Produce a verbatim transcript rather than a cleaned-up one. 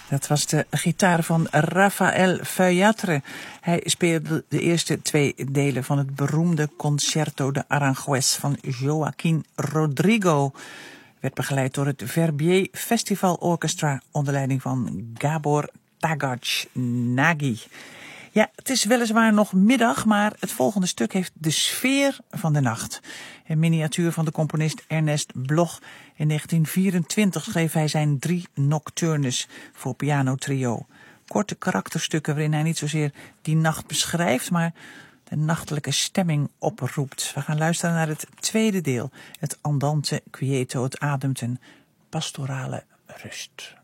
Dat was de gitaar van Rafael Feuillatre. Hij speelde de eerste twee delen van het beroemde Concerto de Aranjuez van Joaquín Rodrigo. Werd begeleid door het Verbier Festival Orchestra onder leiding van Gabor Tagacs-Nagy. Ja, het is weliswaar nog middag, maar het volgende stuk heeft de sfeer van de nacht. Een miniatuur van de componist Ernest Bloch. In negentien vierentwintig schreef hij zijn drie nocturnes voor pianotrio. Korte karakterstukken waarin hij niet zozeer die nacht beschrijft, maar de nachtelijke stemming oproept. We gaan luisteren naar het tweede deel. Het Andante Quieto, het ademt een pastorale rust.